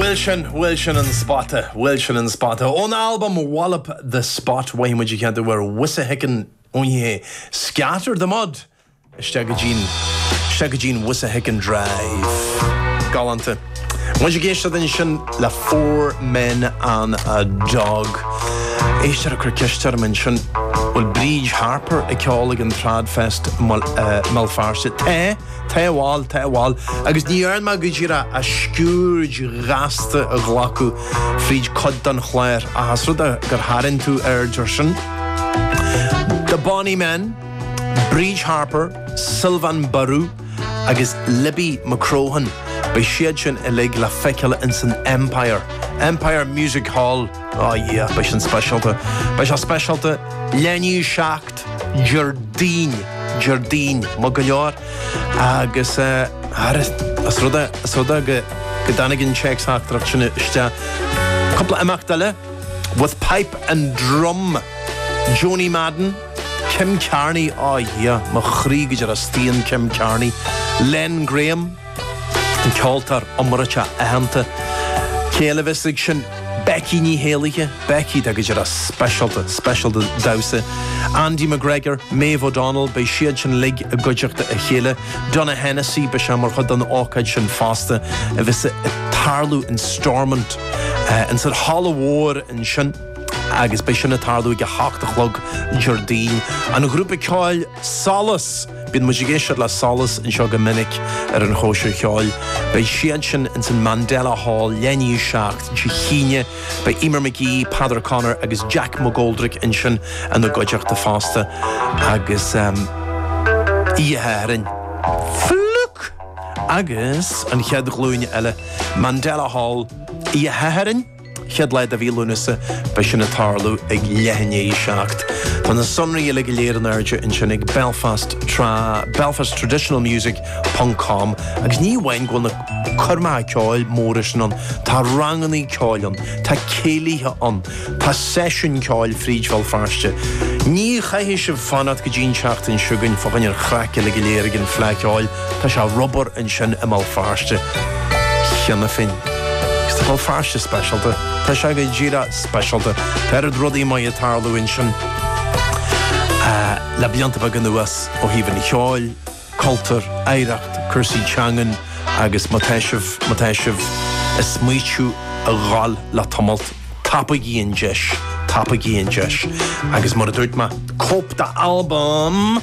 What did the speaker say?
Wilshin and Spotta. On album Wallop the Spot, why would you can't do where Wissa Hicken on ye scatter the mud? Stegagine Wissa Hicken Drive. Galante. When you get to shin la 4 men and a dog. Easter a Kirkishter mention will Bridge Harper a Colligan Tradfest Malfarset Te wall agus ní earn ma gujira a scourge raste a glaku Fridge Cuddan Claire a hasruda gur harin to Ergerson The Bonnie Men Bridge Harper Sylvan Baru agus Libby McCrohan by Shiadchin Elig La Fekela Inson Empire Music Hall oh yeah by sin specialty Lenny Schacht Jardine Mogalor agus asruda gedanigin checks actrafchine sta couple amachdale with pipe and drum Joni Madden Kim Carney oh yeah ma chríige jar Steen Kim Carney Len Graham and Caltar Omracha ahanta Kelevisig Becky ní hélige Becky da jar a special dause Andy McGregor Maeve O'Donnell by Shiadchin Lig a gujachta a chéle Donna Hennessy by Shamar Hudan Orchid Shin Faste a visse a Tarlu in Stormont and said Hollow War in Shin agus by Shin a Tarlu ge Hachta Chlog Jardine and a group of Kyle Solace bin mujigesha la Solace in Shoga Minnick an Hosher Kyle by Shiadchin in St Mandela Hall Lenny Schacht Chihine by Emer McGee Padder Connor agus Jack McGoldrick in Shin and the Gujach de Faste agus Herin Fluk agus and Head Gloon Elle Mandela Hall Herin Head Led the Vilunisse by Shinatarlu ag Lehne Schacht Van the Sunry Illegaleer in Urge in Shinig Belfast Traditional Music Punkcom agus ní wain gona Kurma Coil Morishan Ta Rangani Coilon Ta Kelly on Ta Session Coil Fridge Valfarste Ní Chahish of Fanat Gajin Schacht in Sugan for your crack Illegaleer in Flag Oil Ta Sha Rubber in Shin Emalfarste Hianafin Valfarste specialty Ta Sha Gajira specialty Terad Ruddy Maya Tarlu in Shin La Bianta Baganuas o Hiven Choil, Coulter, Eiracht, Kirsty Changan, agus Mateshev, Esmichu, a Gal, La Tumult, Tapagi and Jesh, agus Moradurtma, Cop the album.